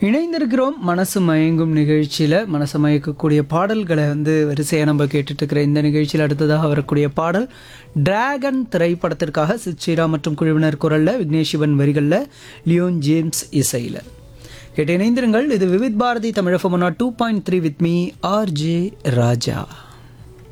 இணைந்திருக்கிறோம் மனசு மயங்கும் நிகழ்ச்சியில். மனசு மயக்கக்கூடிய பாடல்களை வரிசையாக நம்ம கேட்டுட்ருக்கிற இந்த நிகழ்ச்சியில் அடுத்ததாக வரக்கூடிய பாடல் டிராகன் திரைப்படத்திற்காக சித்ஸ்ரீராம் மற்றும் குழுவினர் குரலில், விக்னேஷ் சிவன் வரிகளில், லியோன் ஜேம்ஸ் இசையில். கேட்டு இணைந்திருங்கள். இது Vividh Bharathi Tamil FM 2.3 with me RJ Raja.